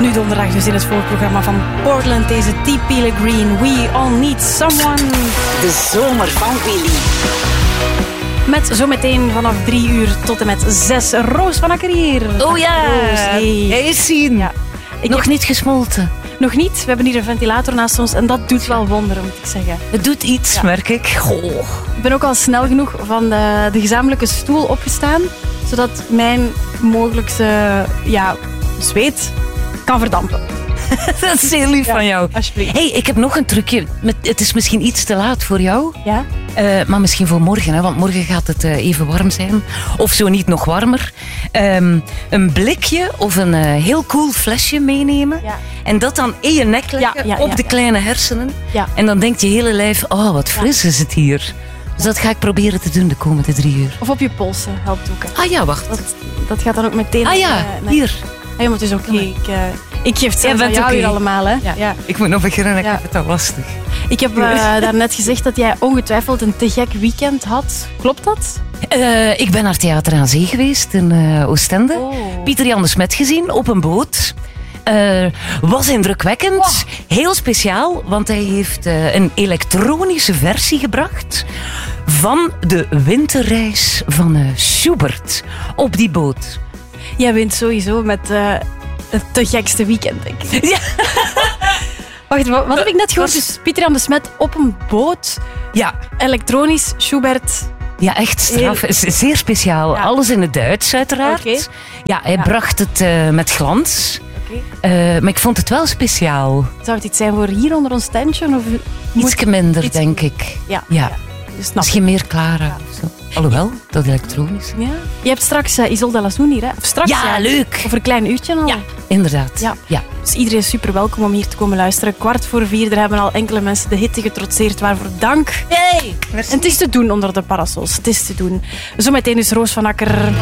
Nu donderdag dus in het voorprogramma van Portland. Deze T. Green, We All Need Someone. De zomer van Willy. Met zometeen vanaf 3 uur tot en met 6 Roos van Akker hier. Oh ja, Roos, hey. hij is zien. Ja. Nog niet gesmolten. Nog niet. We hebben hier een ventilator naast ons en dat doet wel wonderen, moet ik zeggen. Het doet iets, merk ik. Goh. Ik ben ook al snel genoeg van de gezamenlijke stoel opgestaan, zodat mijn mogelijkse zweet kan verdampen. Dat is heel lief van jou. Alsjeblieft. Hey, ik heb nog een trucje. Het is misschien iets te laat voor jou. Ja? Maar misschien voor morgen, hè, want morgen gaat het even warm zijn. Of zo niet nog warmer. Een blikje of een heel cool flesje meenemen. Ja. En dat dan in je nek leggen op de kleine hersenen. Ja. En dan denkt je hele lijf, oh wat fris is het hier. Dus dat ga ik proberen te doen de komende 3 uur. Of op je polsen helpt ook. Hè. Ah ja, wacht. Dat gaat dan ook meteen... Ah ja, hier. Hey, maar het is oké. Ik geef het zelf aan bent jou oké. hier allemaal. Hè? Ja. Ik moet nog beginnen, ik Ja. heb het al lastig. Ik heb daarnet gezegd dat jij ongetwijfeld een te gek weekend had. Klopt dat? Ik ben naar Theater aan Zee geweest in Oostende. Oh. Pieter Jan de Smet gezien op een boot. Was indrukwekkend. Wow. Heel speciaal, want hij heeft een elektronische versie gebracht van de winterreis van Schubert op die boot. Jij wint sowieso met het te gekste weekend, denk ik. Ja. Wacht, wat heb ik net gehoord? Dus Pieter Jan de Smet op een boot, Ja, elektronisch, Schubert. ja, echt straf. Zeer speciaal. Ja. Alles in het Duits, uiteraard. Oké. Ja, hij bracht het met glans. Okay. Maar ik vond het wel speciaal. Zou het iets zijn voor hier onder ons tentje? Of Iets minder, iets denk minder. ik. Ja. Ja. Dus snap Misschien meer Clara of zo. Alhoewel, dat elektronisch. Ja. Je hebt straks Isolde Lassoen hier, hè? Of straks? Ja, leuk. Over een klein uurtje al. Ja, inderdaad. Ja. Ja. Dus iedereen is super welkom om hier te komen luisteren. 4:15, er hebben al enkele mensen de hitte getrotseerd. Waarvoor dank. Hey, En het is te doen onder de parasols. Het is te doen. Zometeen is Roos van Akker.